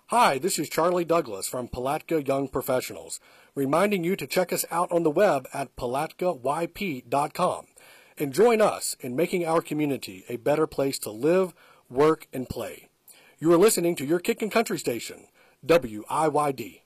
Hi, this is Charlie Douglas from Palatka Young Professionals, reminding you to check us out on the web at palatkayp.com and join us in making our community a better place to live, work, and play. You are listening to your Kickin' Country station, WIYD.